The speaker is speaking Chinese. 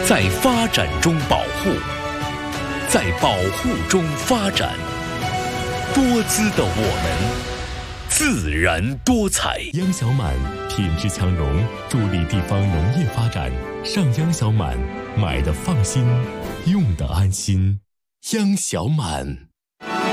在发展中保护，在保护中发展。多姿的我们，自然多彩。 央小满品质强融，助力地方农业发展。上央小满，买的放心，用的安心。央小满。